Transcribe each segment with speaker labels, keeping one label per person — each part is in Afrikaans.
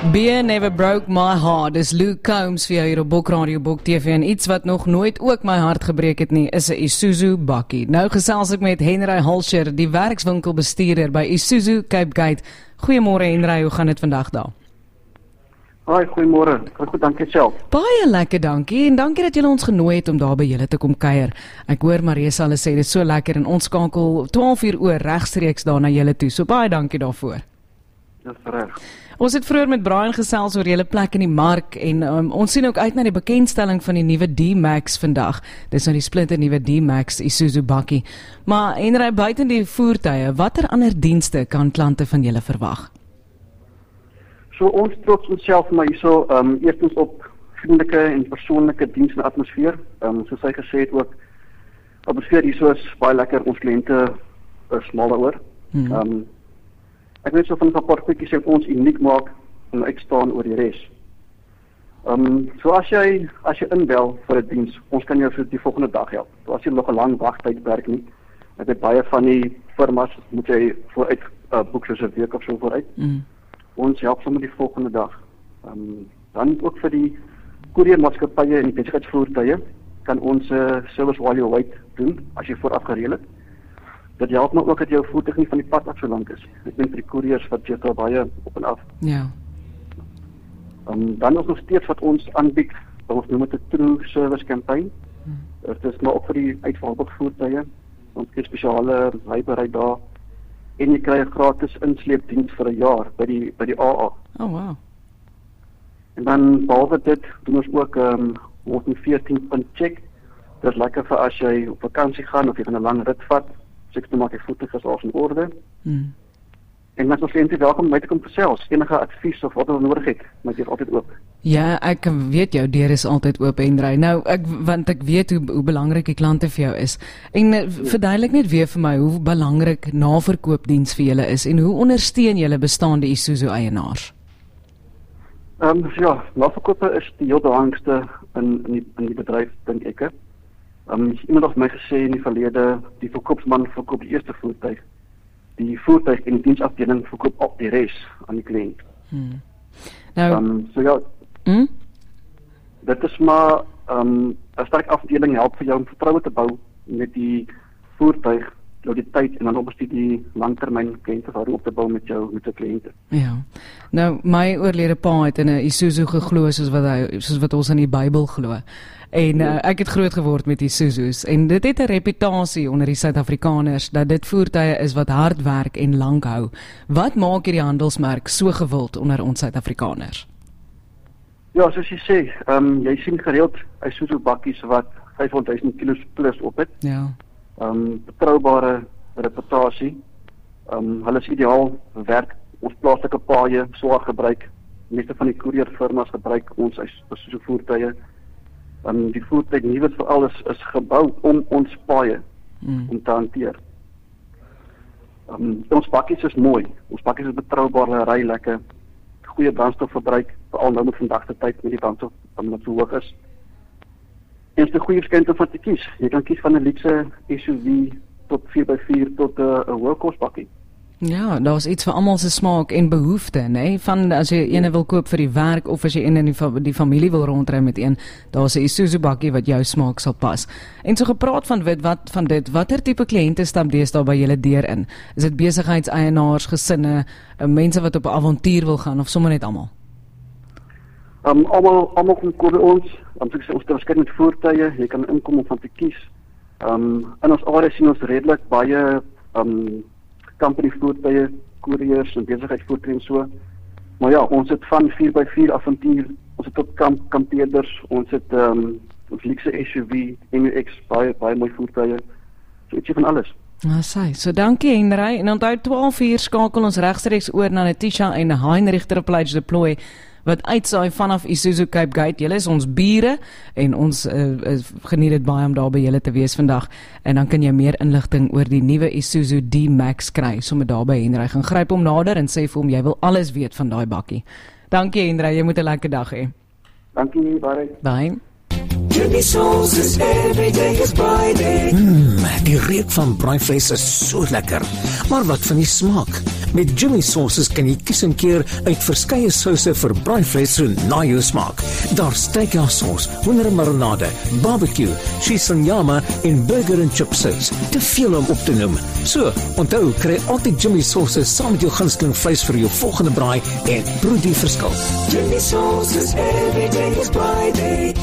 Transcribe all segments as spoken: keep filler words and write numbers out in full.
Speaker 1: Beer Never Broke My Heart, dis Luke Combs vir jou hier op Bok Radio Bok T V, en iets wat nog nooit ook my hart gebreek het nie, is 'n Isuzu bakkie. Nou gesels ek met Henry Halscher, die werkswinkelbestuurder by Isuzu Cape Gate. Goeiemôre Henry, hoe gaan dit vandag daar?
Speaker 2: Hoi, goeiemôre. Goed, dankie self.
Speaker 1: Baie lekker, dankie, en dankie dat julle ons genooi het om daar by julle te kom kuier. Ek hoor Marisa hulle sê dit is so lekker, en ons skakel twaalf uur oor regstreeks daar na julle toe, so baie dankie daarvoor.
Speaker 2: Dis reg.
Speaker 1: Ons het vroeër met Brian gesels oor julle plek in die mark, en um, ons sien ook uit na die bekendstelling van die nuwe D-Max vandag. Dis nou die splinter nuwe D-Max Isuzu bakkie. Maar Henry, buiten die voertuie, watter ander dienste kan klante van julle verwag?
Speaker 2: So ons trots onsself maar hierso, um, eerstens op vriendelike en persoonlike diens en atmosfeer. Um, soos hy gesê het ook, atmosfeer hierso is baie lekker, ons kliënte is mal daaroor. Hmm. Um, Ek weet so van 'n paar kwikkies wat ons uniek maak en uitstaan oor die res. Um, so as jy as jy inbel vir 'n diens, ons kan jou vir die volgende dag help. So as jy nog 'n lang wagtyd werk nie, ek weet baie van die firmas moet jy vooruit uh, boek soos 'n week of so vooruit. Mm. Ons help sommer die volgende dag. Um, dan ook vir die koeriermaatskappye en die besigheidsvoertuie kan ons 'n uh, service while you wait doen as jy vooraf gereël het. Dit help maar ook dat jou voertuig nie van die pad af so lank is. Ek dink vir die koeriers wat jy daar baie op en af.
Speaker 1: Ja.
Speaker 2: Um, dan is nog steeds wat ons aanbied, ons noem dit 'n True Service Campaign. Hmm. Dit is maar ook vir die uitvalbare voertuie. Ons het spesiale rybery daar en jy kry 'n gratis insleepdiens vir 'n jaar by die by die A A.
Speaker 1: Oh wow.
Speaker 2: En dan behalwe dit doen ons ook um, ons 'n veertien punt check. Dit is lekker vir as jy op vakansie gaan of jy gaan 'n lang rit vat. Ek maak die voertuig is in orde. Hmm. En as ons kliënte welkom om my te kom gesels, enige advies of wat hulle nodig het, maar dit is altyd oop.
Speaker 1: Ja, ek weet jou deur is altyd oop, Henry. Nou, ek want ek weet hoe hoe belangrik die klante vir jou is. En ja. Verduidelik net weer vir my hoe belangrik naverkoopdiens vir julle is en hoe ondersteun julle bestaande Isuzu eienaars?
Speaker 2: Ehm um, ja, naverkope is die heel belangrikste in in die, in die bedryf, dink ek. Um, iemand het my gesê in die verlede, die verkoopsman verkoop die eerste voertuig. Die voertuig en die diensafdeling verkoop op die res aan die kliënt. Hmm. Nou, um, so ja, hmm? Dit is maar um, 'n sterk afdeling help vir jou om vertroue te bou met die voertuig, nou die tyd en dan ook die, die langtermyn kliënteverhouding op te bou met jou met jou kliënte.
Speaker 1: Ja. Nou my oorlede pa het in 'n Isuzu geglo soos wat hy soos wat ons in die Bybel glo. En uh, ek het groot geword met Isuzu's en dit het 'n reputasie onder die Suid-Afrikaners dat dit voertuie is wat hard werk en lank hou. Wat maak hierdie handelsmerk so gewild onder ons Suid-Afrikaners?
Speaker 2: Ja, soos jy sê, um, jy sien gereeld Isuzu bakkies wat vyfhonderd duisend kilos plus op het.
Speaker 1: Ja.
Speaker 2: Um, betroubare reputasie. Um, hulle is ideaal werk. Ons plaaslike paaie swaar gebruik. Meeste van die koerierfirmas gebruik ons Isuzu voertuie. Um, die voertuig nuwe vir alles is gebou om ons paaie mm. om te hanteer. Um, ons bakkies is mooi. Ons bakkies is betroubaar, hulle ry lekker. Goeie brandstofverbruik, veral nou met vandag se tyd met die brandstof wat so hoog is. En is 'n goeie verskeidenheid van te kies. Jy kan kies van 'n luukse S U V tot vier by vier tot 'n uh, hoë kos bakkie.
Speaker 1: Ja, daar's iets vir almal se smaak en behoefte, nê? Nee? Van as jy ene wil koop vir die werk of as jy een in die, fa die familie wil rondry met een, daar's 'n Isuzu bakkie wat jou smaak sal pas. En so gepraat van wit, wat van dit, watter tipe kliënte stap deesdae by julle deur in? Is dit besigheidseienaars, gesinne, mense wat op 'n avontuur wil gaan of sommer net almal?
Speaker 2: Um, almal almal kom kom by ons, om te sê ons het verskillende voertuie, jy kan inkom om van te kies. Um, in ons area sien ons redelik baie um, company voertuie, koeriers en besigheidsvoertuie en so. Maar ja, ons het van vier by vier avontuur, ons het ook kamp, kampeerders, ons het um, ons luxe S U V, M U X, baie, baie mooi voertuie, so ietsie van alles.
Speaker 1: Nou sê, so dankie Henry, en onthou twaalf uur skakel ons regstreeks oor na Natisha en Heinrich Terpledge Deploy, wat uitsaai vanaf Isuzu Cape Gate. Julle is ons bure en ons uh, uh, geniet dit baie om daar by julle te wees vandag. En dan kan jy meer inligting oor die nuwe Isuzu D-Max kry. Sommer daar by Henry gaan gryp hom nader en sê vir hom jy wil alles weet van daai bakkie. Dankie Henry, jy moet 'n lekker dag hê.
Speaker 2: Dankie, bye.
Speaker 1: Bye.
Speaker 3: Jimmy Sauce's every day is Friday.
Speaker 4: Mmm, die reuk van braaivleis is so lekker. Maar wat van die smaak? Met Jimmy Sauces kan jy kies en keer uit verskeie souse vir braaivleis so na jou smaak. Daar steakhouse sauce, hoendermarinade, barbecue, cheese en nyama en burger en chip sauce. Te veel om op te noem. So, onthou, kry altyd Jimmy Sauces saam met jou gunsteling vleis vir jou volgende braai en proe die verskil.
Speaker 3: Jimmy Sauce's every day is Friday.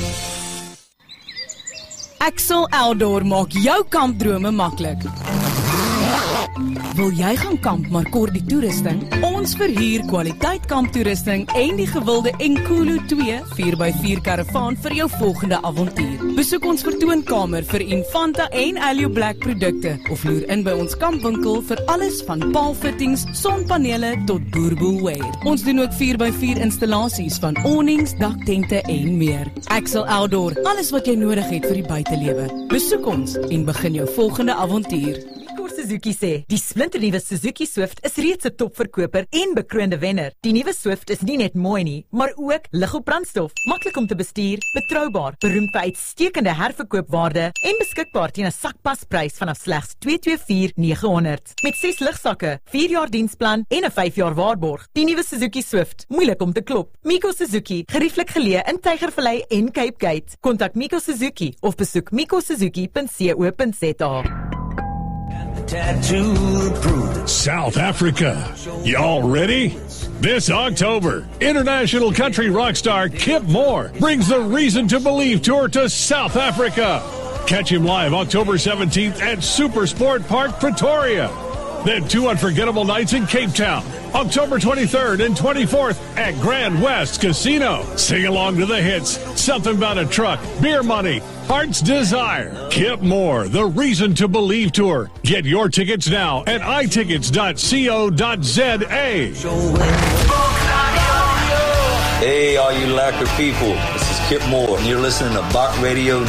Speaker 5: Axel Eldor maak jou kampdrome maklik. Wil jy gaan kamp maar kort die toerusting? Ons verhuur kwaliteit kamptoerusting en die gewilde Enkulu twee vier by vier karavaan vir jou volgende avontuur. Besoek ons vertoonkamer vir Infanta en Alio Black produkte of loer in by ons kampwinkel vir alles van paalfittings, sonpanele tot boerboelwear. Ons doen ook vier by vier installasies van awnings, daktente en meer. Axel Eldor, alles wat jy nodig het vir die buitelewe. Besoek ons en begin jou volgende avontuur.
Speaker 6: Suzuki sê, die splinternuwe Suzuki Swift is reeds 'n topverkoper en bekroonde wenner. Die nuwe Swift is nie net mooi nie, maar ook lig op brandstof, maklik om te bestuur, betroubaar, beroemd vir uitstekende herverkoopwaarde en beskikbaar teen 'n sakpasprys vanaf slegs twee twee vier nege honderd. Met ses ligsakke, vier jaar diensplan en 'n vyf jaar waarborg. Die nuwe Suzuki Swift, moeilik om te klop. Miko Suzuki, gerieflik geleë in Tygervallei en Cape Gate. Kontak Miko Suzuki of besoek miko suzuki punt co punt za.
Speaker 7: South Africa. Y'all ready? This October, international country rock star Kip Moore brings the Reason to Believe tour to South Africa. Catch him live October seventeenth at Super Sport Park, Pretoria. Then two unforgettable nights in Cape Town, October twenty-third and twenty-fourth at Grand West Casino. Sing along to the hits, Something About a Truck, Beer Money, Heart's Desire. Kip Moore, the Reason to Believe tour. Get your tickets now at i tickets dot co dot za.
Speaker 8: Hey, all you lacquer people, this is Kip Moore, and you're listening to Bach Radio